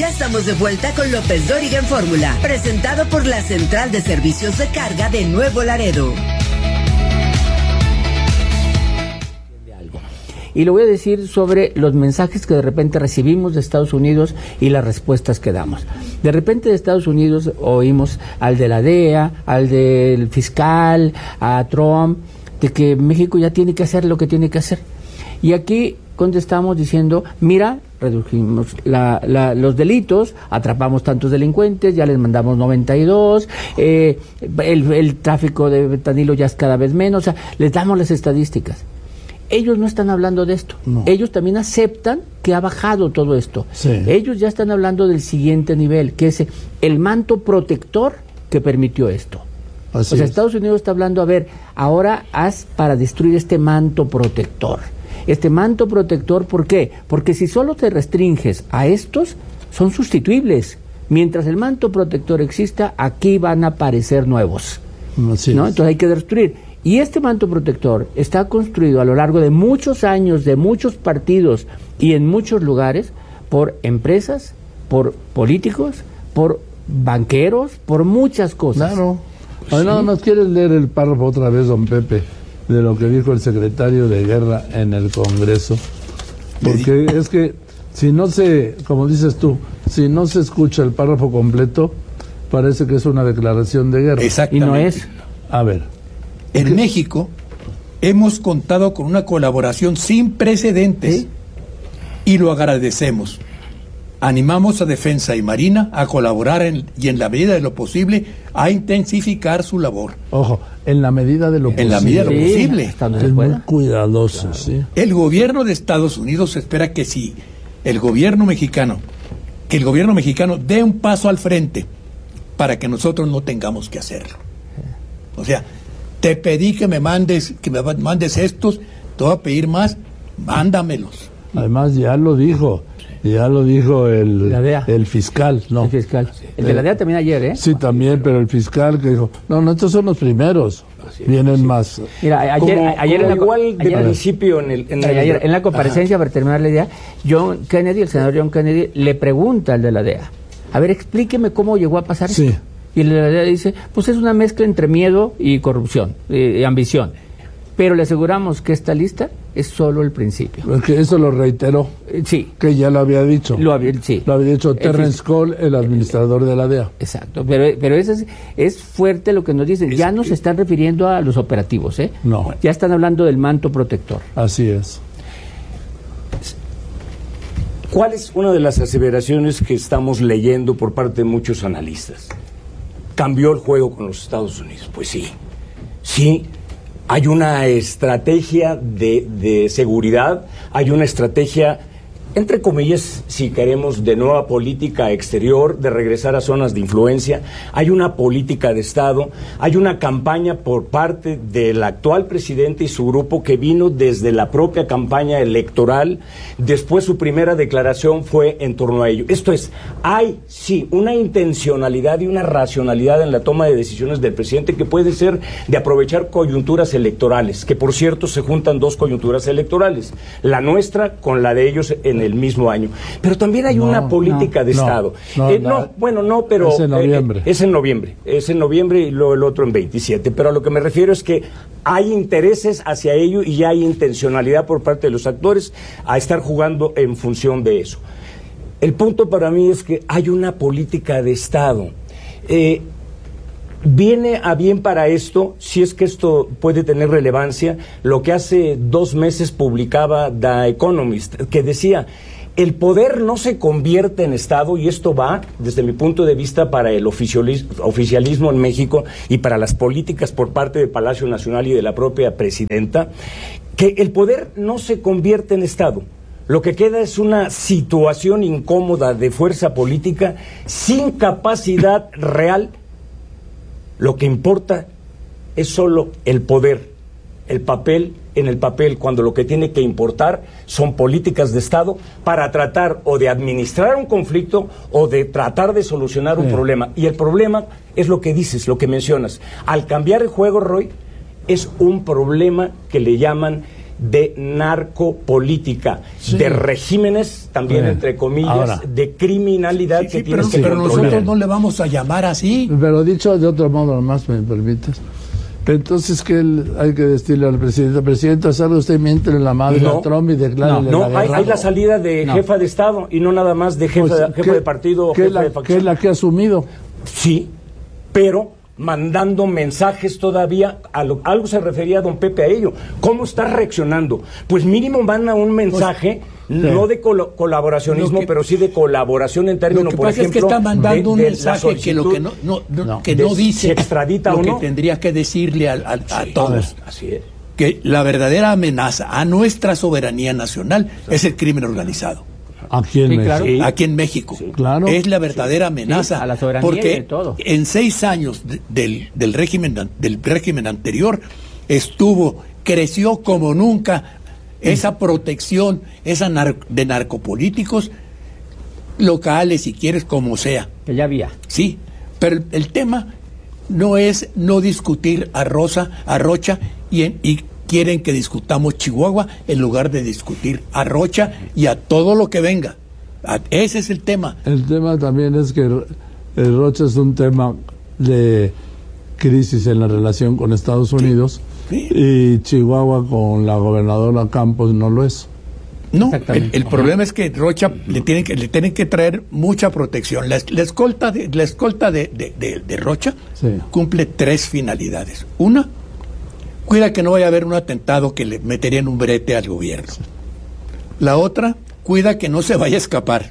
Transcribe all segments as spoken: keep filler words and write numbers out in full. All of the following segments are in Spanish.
Ya estamos de vuelta con López Dóriga en Fórmula, presentado por la Central de Servicios de Carga de Nuevo Laredo. Y lo voy a decir sobre los mensajes que de repente recibimos de Estados Unidos y las respuestas que damos. De repente de Estados Unidos oímos al de la D E A, al del fiscal, a Trump, de que México ya tiene que hacer lo que tiene que hacer. Y aquí contestamos diciendo, mira, redujimos la, la, los delitos, atrapamos tantos delincuentes, ya les mandamos noventa y dos, eh, el, el tráfico de fentanilo ya es cada vez menos, o sea, les damos las estadísticas. Ellos no están hablando de esto, no. Ellos también aceptan que ha bajado todo esto. Sí. Ellos ya están hablando del siguiente nivel, que es el manto protector que permitió esto. Así o sea, es. Estados Unidos está hablando, a ver, ahora haz para destruir este manto protector. Este manto protector, ¿por qué? Porque si solo te restringes a estos, son sustituibles. Mientras el manto protector exista, aquí van a aparecer nuevos. Así ¿no? es. Entonces hay que destruir. Y este manto protector está construido a lo largo de muchos años, de muchos partidos y en muchos lugares, por empresas, por políticos, por banqueros, por muchas cosas. Claro. Sí. Ay, nada más quieres leer el párrafo otra vez, don Pepe, de lo que dijo el secretario de Guerra en el Congreso. Porque es que si no se, como dices tú, si no se escucha el párrafo completo, parece que es una declaración de guerra. Y no es. A ver. En México hemos contado con una colaboración sin precedentes, ¿sí? Y lo agradecemos. Animamos a Defensa y Marina a colaborar en, y en la medida de lo posible a intensificar su labor. Ojo, en la medida de lo en posible. En la medida de lo sí, posible. Es muy cuidadoso, claro. Sí. El gobierno de Estados Unidos espera que si el gobierno mexicano, que el gobierno mexicano dé un paso al frente para que nosotros no tengamos que hacerlo. O sea, te pedí que me mandes, que me mandes estos, te voy a pedir más, mándamelos. Además ya lo dijo. Ya lo dijo el, el fiscal, ¿no? El fiscal. El de la D E A también ayer, ¿eh? Sí, también, pero el fiscal que dijo, no, no, estos son los primeros, vienen sí. más. Mira, ayer, como, ayer como en la, igual de ayer, principio en el... En, el, ayer, en la comparecencia, ajá. Para terminar la idea, John Kennedy, el senador John Kennedy, le pregunta al de la D E A, a ver, explíqueme cómo llegó a pasar sí. esto. Y el de la D E A dice, pues es una mezcla entre miedo y corrupción, y, y ambición. Pero le aseguramos que esta lista es solo el principio. Porque eso lo reiteró. Eh, sí. Que ya lo había dicho. Lo había, sí. Lo había dicho Terrence Cole, el administrador de la D E A. Exacto. Pero, pero eso es, es fuerte lo que nos dicen. Ya no se están refiriendo a los operativos, ¿eh? No. Ya están hablando del manto protector. Así es. ¿Cuál es una de las aseveraciones que estamos leyendo por parte de muchos analistas? ¿Cambió el juego con los Estados Unidos? Pues sí. Sí. Hay una estrategia de, de seguridad, hay una estrategia, entre comillas, si queremos, de nueva política exterior, de regresar a zonas de influencia, hay una política de Estado, hay una campaña por parte del actual presidente y su grupo que vino desde la propia campaña electoral, después su primera declaración fue en torno a ello. Esto es, hay, sí, una intencionalidad y una racionalidad en la toma de decisiones del presidente que puede ser de aprovechar coyunturas electorales, que por cierto se juntan dos coyunturas electorales, la nuestra con la de ellos en el mismo año. Pero también hay no, una política no, de no, Estado. No, eh, no, no, bueno, no, pero... Es en noviembre. Eh, es en noviembre, es en noviembre y luego el otro en veintisiete. Pero a lo que me refiero es que hay intereses hacia ello y hay intencionalidad por parte de los actores a estar jugando en función de eso. El punto para mí es que hay una política de Estado. Eh, Viene a bien para esto, si es que esto puede tener relevancia, lo que hace dos meses publicaba The Economist, que decía, el poder no se convierte en Estado, y esto va, desde mi punto de vista, para el oficialismo, oficialismo en México y para las políticas por parte de Palacio Nacional y de la propia presidenta, que el poder no se convierte en Estado. Lo que queda es una situación incómoda de fuerza política sin capacidad real. Lo que importa es solo el poder, el papel en el papel, cuando lo que tiene que importar son políticas de Estado para tratar o de administrar un conflicto o de tratar de solucionar un sí. problema. Y el problema es lo que dices, lo que mencionas. Al cambiar el juego, Roy, es un problema que le llaman de narcopolítica, sí. de regímenes, también Bien. entre comillas, Ahora. de criminalidad sí, que sí, tienes pero, que pero controlar. nosotros no le vamos a llamar así. Pero dicho de otro modo, nomás me permites. Entonces, ¿qué hay que decirle al presidente? Presidente, salga usted, miente en la madre no, a Trump y declare No, no la hay, hay la salida de no. jefa de Estado y no nada más de jefa, pues, jefa de partido o jefa la, de facción. ¿Qué es la que ha asumido? Sí, pero mandando mensajes todavía, a lo, algo se refería a don Pepe a ello. ¿Cómo está reaccionando? Pues mínimo manda un mensaje, pues, no sí. de col colaboracionismo, que, pero sí de colaboración en términos, por ejemplo... Lo que pasa es que está mandando de, un de mensaje que lo que no, no, no, no que no dice, si extradita lo o que no. tendría que decirle a, a, a sí, todos. Así es. Que la verdadera amenaza a nuestra soberanía nacional sí. es el crimen organizado. Aquí en, sí, claro. sí. Aquí en México. Sí, claro. Es la verdadera sí. amenaza. Sí, a la soberanía porque y de todo. En seis años de, del, del, régimen, del régimen anterior estuvo, creció como nunca sí. esa protección esa nar de narcopolíticos locales, si quieres, como sea. Que ya había. Sí, pero el, el tema no es no discutir a Rosa, a Rocha y, en, y quieren que discutamos Chihuahua en lugar de discutir a Rocha y a todo lo que venga. Ese es el tema. El tema también es que el Rocha es un tema de crisis en la relación con Estados Unidos sí. Sí. y Chihuahua con la gobernadora Campos no lo es. No, el, el problema es que Rocha le tienen que, le tienen que traer mucha protección. La, la escolta de, la escolta de, de, de, de Rocha sí. cumple tres finalidades. Una, cuida que no vaya a haber un atentado que le metería en un brete al gobierno. La otra, cuida que no se vaya a escapar.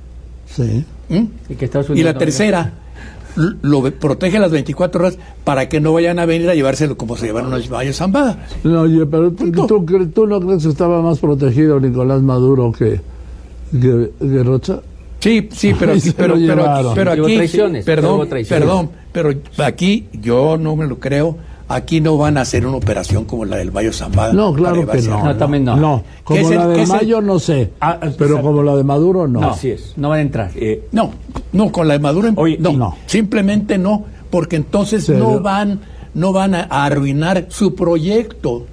Sí. ¿Mm? Y, que Estados Unidos y la no tercera, lo protege las veinticuatro horas para que no vayan a venir a llevárselo como se llevaron a Mayo Zambada. No, oye, pero tú, tú, tú, tú no crees que estaba más protegido Nicolás Maduro que, que, que Rocha. Sí, sí, pero, pero, pero, pero, pero aquí, traiciones, perdón, perdón, pero aquí yo no me lo creo. Aquí no van a hacer una operación como la del Mayo Zambada. No, claro que no. No, también no. No, como la de Mayo no sé, ah, pero exacto. como la de Maduro no. No, así es. No van a entrar. Eh, no, no, con la de Maduro Oye, no, no, simplemente no, porque entonces ¿Serio? no van, no van a, a arruinar su proyecto,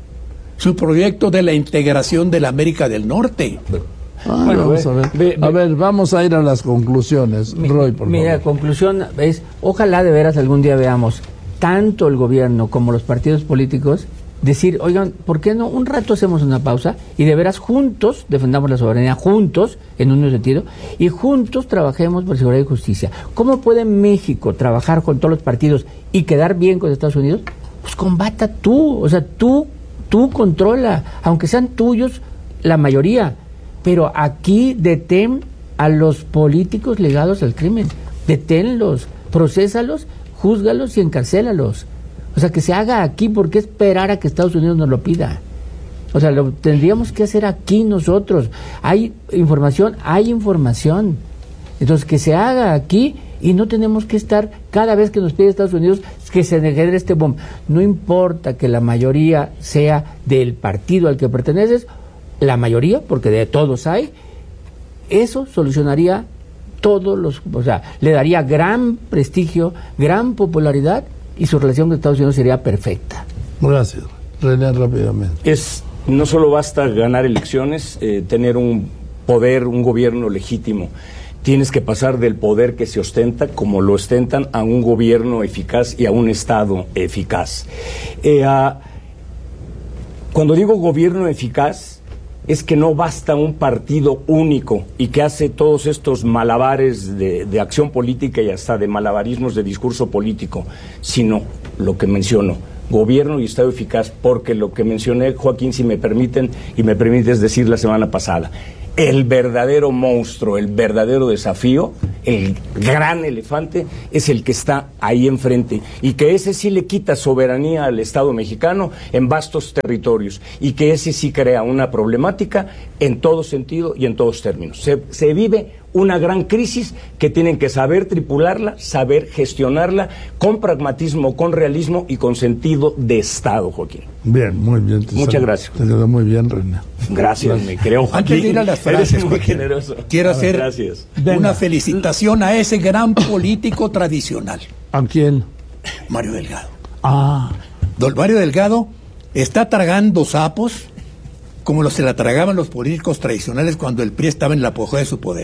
su proyecto de la integración de la América del Norte. Ah, bueno, vamos ve, a ver. Ve, a ve. ver, vamos a ir a las conclusiones. Mi, Roy, por mira, favor. la conclusión es, ojalá de veras algún día veamos tanto el gobierno como los partidos políticos decir, oigan, ¿por qué no un rato hacemos una pausa y de veras juntos defendamos la soberanía, juntos, en un sentido, y juntos trabajemos por seguridad y justicia? ¿Cómo puede México trabajar con todos los partidos y quedar bien con Estados Unidos? Pues combata tú, o sea, tú, tú controla, aunque sean tuyos la mayoría, pero aquí detén a los políticos ligados al crimen, deténlos, procesalos, júzgalos y encarcélalos. O sea, que se haga aquí, ¿por qué esperar a que Estados Unidos nos lo pida? O sea, lo tendríamos que hacer aquí nosotros. Hay información, hay información. Entonces, que se haga aquí y no tenemos que estar cada vez que nos pide Estados Unidos que se genere este bomb. No importa que la mayoría sea del partido al que perteneces, la mayoría, porque de todos hay, eso solucionaría todos los, o sea, le daría gran prestigio, gran popularidad y su relación con Estados Unidos sería perfecta. Gracias. René, rápidamente. Es, no solo basta ganar elecciones, eh, tener un poder, un gobierno legítimo. Tienes que pasar del poder que se ostenta, como lo ostentan, a un gobierno eficaz y a un Estado eficaz. Eh, a, cuando digo gobierno eficaz, es que no basta un partido único y que hace todos estos malabares de, de acción política y hasta de malabarismos de discurso político, sino lo que menciono, gobierno y Estado eficaz, porque lo que mencioné, Joaquín, si me permiten, y me permites decir la semana pasada, el verdadero monstruo, el verdadero desafío, el gran elefante, es el que está ahí enfrente, y que ese sí le quita soberanía al Estado mexicano en vastos territorios, y que ese sí crea una problemática en todo sentido y en todos términos. Se, se vive una gran crisis que tienen que saber tripularla, saber gestionarla con pragmatismo, con realismo y con sentido de Estado, Joaquín. Bien, muy bien. Muchas sal, gracias. Te quedó muy bien, René. Gracias, me creo, Joaquín. Antes de ir a las frases, muy generoso. Quiero hacer gracias. una felicitación a ese gran político tradicional. ¿A quién? Mario Delgado. Ah. Don Mario Delgado está tragando sapos como lo se la tragaban los políticos tradicionales cuando el P R I estaba en el apogeo de su poder.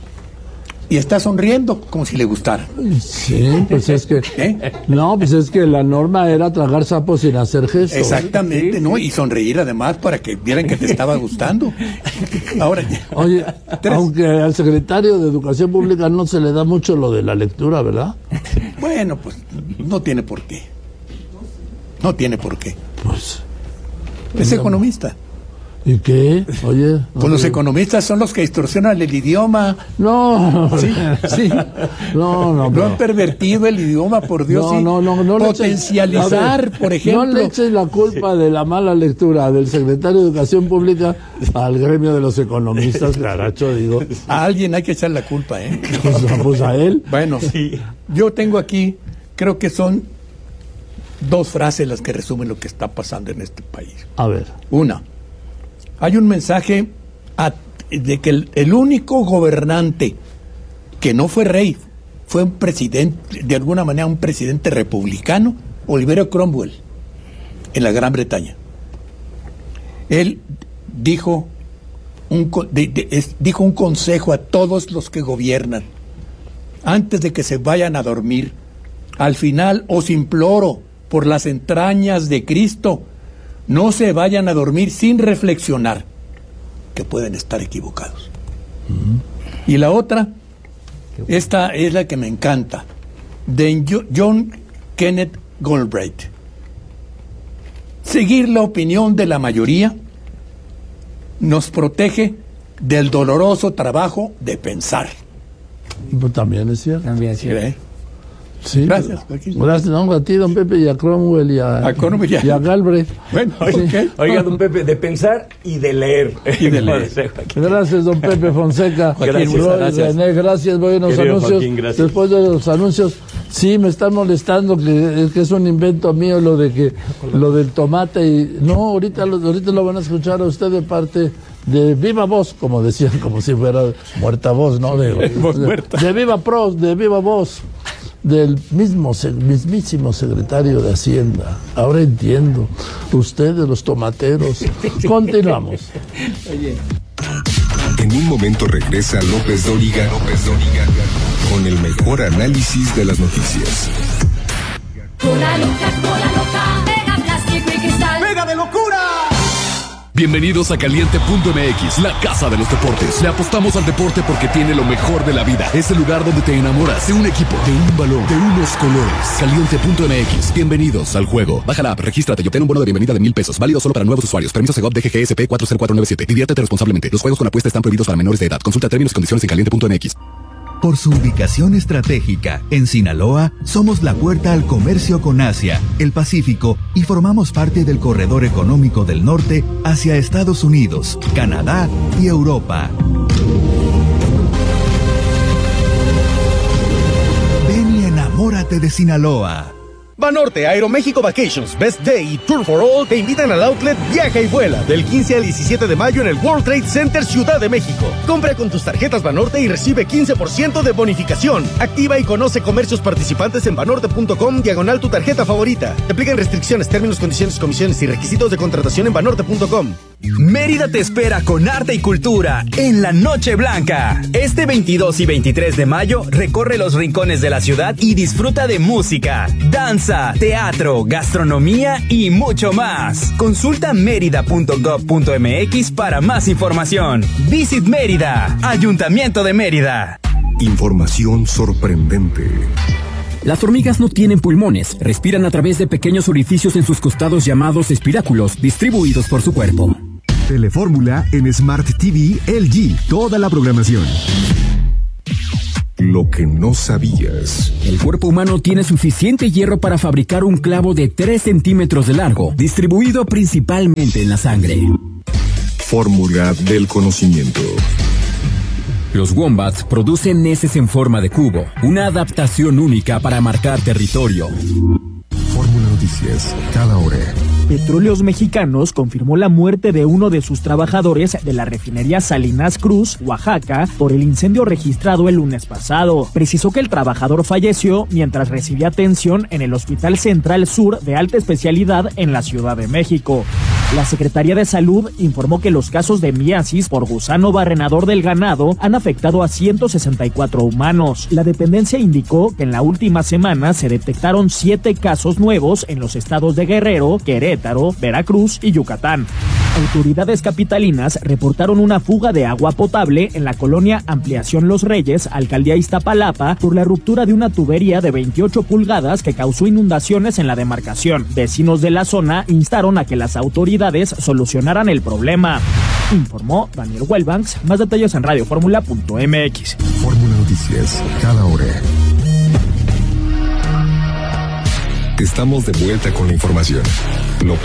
Y está sonriendo como si le gustara. Sí, pues es que... ¿Eh? No, pues es que la norma era tragar sapos sin hacer gestos. Exactamente, ¿no? Y sonreír además para que vieran que te estaba gustando. Ahora... Oye, Tres. aunque al secretario de Educación Pública no se le da mucho lo de la lectura, ¿verdad? Bueno, pues no tiene por qué. No tiene por qué. Pues... Es economista. ¿Y qué? Oye... Pues los economistas son los que distorsionan el idioma. No, Sí, sí. no, no. No pero- han pervertido el idioma, por Dios. No, sí. no, no, no le eches- Potencializar, a ver, por ejemplo. No le eches la culpa de la mala lectura del secretario de Educación Pública al gremio de los economistas, caracho, digo. A alguien hay que echar la culpa, ¿eh? Pues, pues a él. Bueno, yo tengo aquí, creo que son dos frases las que resumen lo que está pasando en este país. A ver. Una, hay un mensaje a- de que el, el único gobernante que no fue rey, fue un presidente, de alguna manera un presidente republicano, Oliver Cromwell, en la Gran Bretaña. Él dijo un, co- de- de- es- dijo un consejo a todos los que gobiernan, antes de que se vayan a dormir: al final os imploro, por las entrañas de Cristo, no se vayan a dormir sin reflexionar, que pueden estar equivocados. Uh-huh. Y la otra, esta es la que me encanta, de Jo- John Kenneth Galbraith. Seguir la opinión de la mayoría nos protege del doloroso trabajo de pensar. Pues también es cierto. También sí. ¿Sí? Sí. Gracias, Joaquín. Gracias, no, a ti, don Pepe, y a Cromwell y a, A Cromwell y a- y a Galbraith. Bueno, Sí. ok. Oiga, don Pepe, de pensar y de leer. Y de leer. Gracias, don Pepe Fonseca. Joaquín, Roy, muchas gracias. René, gracias. Voy a los Querido anuncios. Joaquín, gracias. Después de los anuncios, sí, me están molestando que, que es un invento mío lo de que lo del tomate. Y no, ahorita lo, ahorita lo van a escuchar a usted de parte de Viva Voz, como decían, como si fuera muerta voz, ¿no? De, Voz de- muerta. de Viva Pro, de Viva Voz. Del mismo, se- mismísimo secretario de Hacienda. Ahora entiendo. Ustedes, los tomateros. Continuamos. En un momento regresa López Dóriga, López Dóriga, con el mejor análisis de las noticias. Cola loca, cola loca, pega plástico y cristal. ¡Pega de locura! Bienvenidos a Caliente punto M X, la casa de los deportes. Le apostamos al deporte porque tiene lo mejor de la vida. Es el lugar donde te enamoras de un equipo, de un balón, de unos colores. Caliente punto M X, bienvenidos al juego. Baja la app, regístrate y obtén un bono de bienvenida de mil pesos. Válido solo para nuevos usuarios. Permiso Segov D G G S P cuatro cero cuatro nueve siete. Diviértete responsablemente. Los juegos con apuesta están prohibidos para menores de edad. Consulta términos y condiciones en caliente punto M X. Por su ubicación estratégica, en Sinaloa, somos la puerta al comercio con Asia, el Pacífico y formamos parte del corredor económico del norte hacia Estados Unidos, Canadá y Europa. Ven y enamórate de Sinaloa. Banorte, Aeroméxico Vacations, Best Day y Tour for All te invitan al outlet Viaja y Vuela del quince al diecisiete de mayo en el World Trade Center Ciudad de México. Compra con tus tarjetas Banorte y recibe quince por ciento de bonificación. Activa y conoce comercios participantes en banorte punto com diagonal tu tarjeta favorita. Te aplican restricciones, términos, condiciones, comisiones y requisitos de contratación en banorte punto com. Mérida te espera con arte y cultura en la Noche Blanca. Este veintidós y veintitrés de mayo recorre los rincones de la ciudad y disfruta de música, danza, teatro, gastronomía y mucho más. Consulta mérida punto gov punto m x para más información. Visit Mérida, Ayuntamiento de Mérida. Información sorprendente. Las hormigas no tienen pulmones, respiran a través de pequeños orificios en sus costados llamados espiráculos, distribuidos por su cuerpo. Telefórmula en Smart T V L G, toda la programación. Lo que no sabías. El cuerpo humano tiene suficiente hierro para fabricar un clavo de tres centímetros de largo, distribuido principalmente en la sangre. Fórmula del conocimiento. Los wombats producen heces en forma de cubo, una adaptación única para marcar territorio. Fórmula Noticias, cada hora. Petróleos Mexicanos confirmó la muerte de uno de sus trabajadores de la refinería Salinas Cruz, Oaxaca, por el incendio registrado el lunes pasado. Precisó que el trabajador falleció mientras recibía atención en el Hospital Central Sur de Alta Especialidad en la Ciudad de México. La Secretaría de Salud informó que los casos de miasis por gusano barrenador del ganado han afectado a ciento sesenta y cuatro humanos. La dependencia indicó que en la última semana se detectaron siete casos nuevos en los estados de Guerrero, Querétaro, Veracruz y Yucatán. Autoridades capitalinas reportaron una fuga de agua potable en la colonia Ampliación Los Reyes, alcaldía Iztapalapa, por la ruptura de una tubería de veintiocho pulgadas que causó inundaciones en la demarcación. Vecinos de la zona instaron a que las autoridades solucionaran el problema. Informó Daniel Wellbanks. Más detalles en radio fórmula punto m x. Fórmula Noticias, cada hora. Estamos de vuelta con la información. López